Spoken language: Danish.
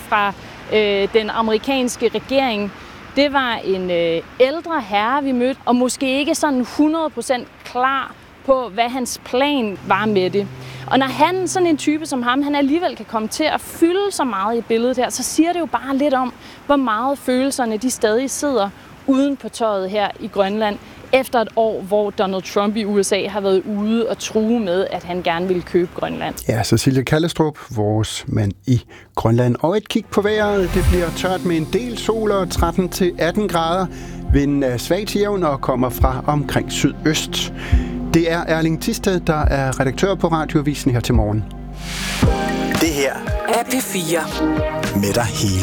fra den amerikanske regering. Det var en ældre herre, vi mødte, og måske ikke sådan 100% klar på, hvad hans plan var med det. Og når han, sådan en type som ham, han alligevel kan komme til at fylde så meget i billedet her, så siger det jo bare lidt om, hvor meget følelserne de stadig sidder uden på tøjet her i Grønland, efter et år, hvor Donald Trump i USA har været ude og true med, at han gerne ville købe Grønland. Ja, Cecilie Kallestrup, vores mand i Grønland. Og et kig på vejret. Det bliver tørt med en del sol og 13-18 grader. Vinden er svag til jævn og kommer fra omkring sydøst. Det er Erling Thisted, der er redaktør på Radioavisen her til morgen. Det her er P4 med dig hele.